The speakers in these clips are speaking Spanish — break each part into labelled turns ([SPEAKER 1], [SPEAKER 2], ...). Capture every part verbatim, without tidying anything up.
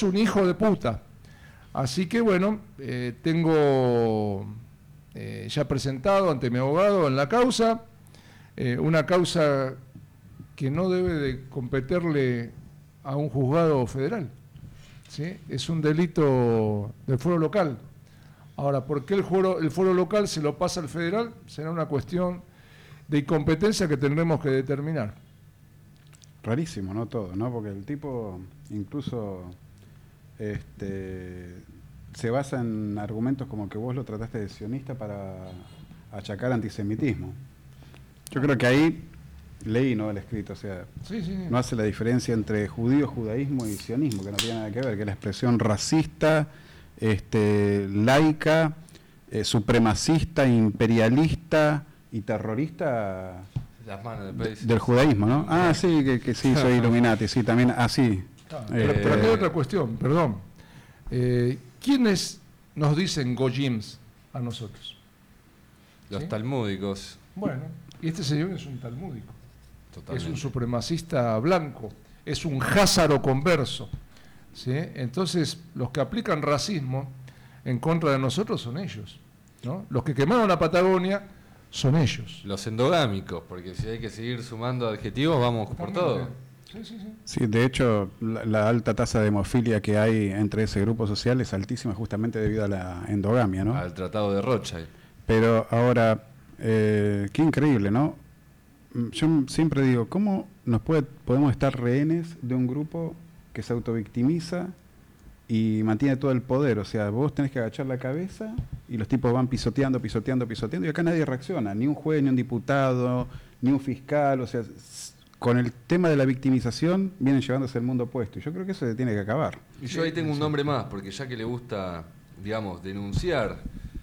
[SPEAKER 1] sos un hijo de puta. Así que bueno, eh, tengo eh, ya presentado ante mi abogado en la causa, eh, una causa que no debe de competirle a un juzgado federal, ¿sí? Es un delito del fuero local. Ahora, ¿por qué el foro, el foro local se lo pasa al federal? Será una cuestión de incompetencia que tendremos que determinar.
[SPEAKER 2] Rarísimo, ¿no? Todo, ¿no? Porque el tipo incluso este, se basa en argumentos como que vos lo trataste de sionista para achacar antisemitismo. Yo creo que ahí leí, ¿no?, el escrito, o sea,
[SPEAKER 1] sí, sí, sí.
[SPEAKER 2] no hace la diferencia entre judío, judaísmo y sionismo, que no tiene nada que ver, que es la expresión racista, este, laica, eh, supremacista, imperialista y terrorista
[SPEAKER 3] Las manos de
[SPEAKER 2] del judaísmo, ¿no? Ah, sí, que, que sí, soy Illuminati, sí, también así.
[SPEAKER 1] Ah,
[SPEAKER 2] eh,
[SPEAKER 1] pero, pero aquí hay otra cuestión, perdón. Eh, ¿Quiénes nos dicen goyims a nosotros?
[SPEAKER 3] Los
[SPEAKER 1] ¿Sí?
[SPEAKER 3] talmúdicos.
[SPEAKER 1] Bueno, y este señor es un talmúdico.
[SPEAKER 3] Totalmente.
[SPEAKER 1] Es un supremacista blanco, es un házaro converso, ¿sí? Entonces, los que aplican racismo en contra de nosotros son ellos, ¿no? Los que quemaron la Patagonia son ellos.
[SPEAKER 3] Los endogámicos, porque si hay que seguir sumando adjetivos, vamos por todo.
[SPEAKER 1] Sí, sí, sí.
[SPEAKER 2] Sí, de hecho, la, la alta tasa de hemofilia que hay entre ese grupo social es altísima justamente debido a la endogamia, ¿no?
[SPEAKER 3] Al Tratado de Rothschild.
[SPEAKER 2] Pero ahora, eh, qué increíble, ¿no? Yo siempre digo, ¿cómo nos puede, podemos estar rehenes de un grupo que se autovictimiza y mantiene todo el poder? O sea, vos tenés que agachar la cabeza y los tipos van pisoteando, pisoteando, pisoteando y acá nadie reacciona, ni un juez, ni un diputado, ni un fiscal. O sea, con el tema de la victimización vienen llevándose el mundo opuesto y yo creo que eso se tiene que acabar.
[SPEAKER 3] Y yo ahí tengo un nombre más, porque ya que le gusta, digamos, denunciar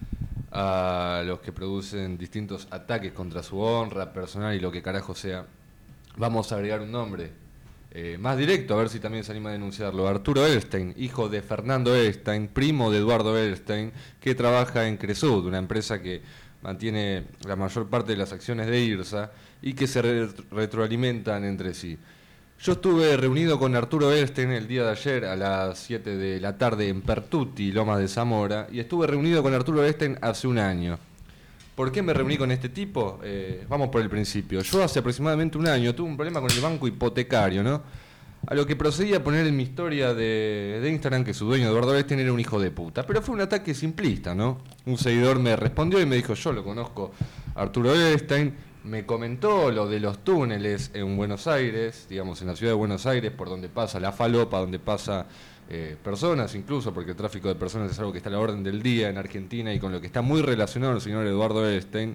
[SPEAKER 3] a los que producen distintos ataques contra su honra personal y lo que carajo sea, vamos a agregar un nombre eh, más directo, a ver si también se anima a denunciarlo. Arturo Edelstein, hijo de Fernando Edelstein, primo de Eduardo Edelstein, que trabaja en Cresud, una empresa que mantiene la mayor parte de las acciones de IRSA y que se re retroalimentan entre sí. Yo estuve reunido con Arturo Edelstein el día de ayer a las siete de la tarde en Pertuti, Lomas de Zamora, y estuve reunido con Arturo Edelstein hace un año. ¿Por qué me reuní con este tipo? Eh, vamos por el principio. Yo hace aproximadamente un año tuve un problema con el banco hipotecario, ¿no? A lo que procedí a poner en mi historia de, de Instagram que su dueño, Eduardo Edelstein, era un hijo de puta. Pero fue un ataque simplista, ¿no? Un seguidor me respondió y me dijo, yo lo conozco, Arturo Edelstein. Me comentó lo de los túneles en Buenos Aires, digamos en la ciudad de Buenos Aires, por donde pasa la falopa, donde pasa eh, personas incluso, porque el tráfico de personas es algo que está a la orden del día en Argentina y con lo que está muy relacionado el señor Eduardo Edelstein.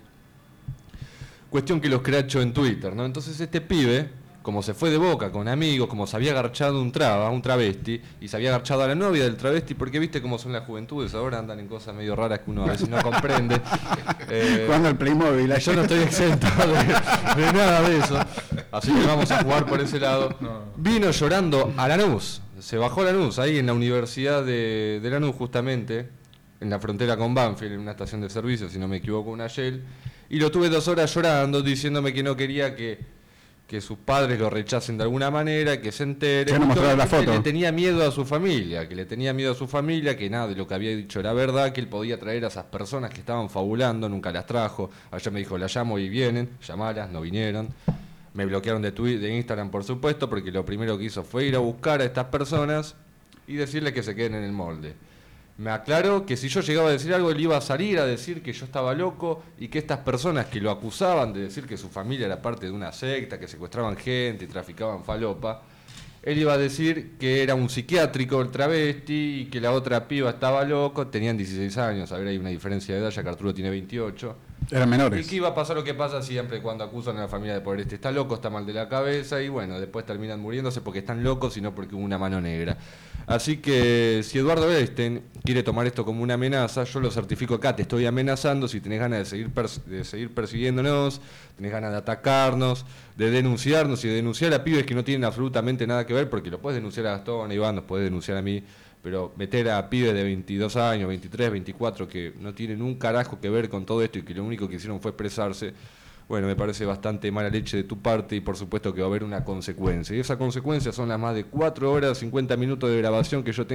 [SPEAKER 3] Cuestión que los cracho en Twitter, ¿no? Entonces este pibe, como se fue de boca con amigos, como se había agarchado un traba, un travesti, y se había agarchado a la novia del travesti, porque viste cómo son las juventudes, ahora andan en cosas medio raras que uno a veces no comprende. Eh,
[SPEAKER 2] Jugando al Playmobil.
[SPEAKER 3] yo no estoy exento de, de nada de eso, así que vamos a jugar por ese lado. Vino llorando a Lanús, se bajó a Lanús, ahí en la Universidad de, de Lanús justamente, en la frontera con Banfield, en una estación de servicio, si no me equivoco, una Shell, y lo tuve dos horas llorando, diciéndome que no quería que que sus padres lo rechacen de alguna manera, que se entere,
[SPEAKER 2] que no mostrar la foto.
[SPEAKER 3] Que le tenía miedo a su familia, que le tenía miedo a su familia, que nada de lo que había dicho era verdad, que él podía traer a esas personas que estaban fabulando, nunca las trajo. Ayer me dijo, las llamo y vienen, llamalas, no vinieron. Me bloquearon de Twitter, de Instagram, por supuesto, porque lo primero que hizo fue ir a buscar a estas personas y decirles que se queden en el molde. Me aclaró que si yo llegaba a decir algo, él iba a salir a decir que yo estaba loco y que estas personas que lo acusaban de decir que su familia era parte de una secta, que secuestraban gente y traficaban falopa, él iba a decir que era un psiquiátrico el travesti y que la otra piba estaba loco, tenían dieciséis años, a ver, hay una diferencia de edad, ya que Arturo tiene veintiocho.
[SPEAKER 2] Eran menores.
[SPEAKER 3] Y que iba a pasar lo que pasa siempre cuando acusan a la familia de poder, este está loco, está mal de la cabeza, y bueno, después terminan muriéndose porque están locos y no porque hubo una mano negra. Así que si Eduardo Edelstein quiere tomar esto como una amenaza, yo lo certifico acá, te estoy amenazando. Si tenés ganas de seguir, de seguir persiguiéndonos, tenés ganas de atacarnos, de denunciarnos y de denunciar a pibes que no tienen absolutamente nada que ver, porque lo puedes denunciar a Gastón, a Iván, nos puedes denunciar a mí, pero meter a pibes de veintidós años, veintitrés, veinticuatro, que no tienen un carajo que ver con todo esto y que lo único que hicieron fue expresarse, bueno, me parece bastante mala leche de tu parte y por supuesto que va a haber una consecuencia. Y esa consecuencia son las más de cuatro horas, cincuenta minutos de grabación que yo tengo